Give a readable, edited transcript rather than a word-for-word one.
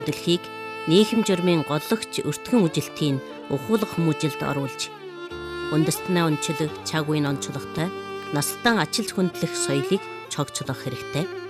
Дэлхийг нийгэм журмын голлогч өртгөн үжилтийн ухуулах хүмүүжилд оруулж, үндэстнээ онцлог, цаг үеийн онцлогтой, настан ачилж хүндлэх соёлыг цогцлох хэрэгтэй.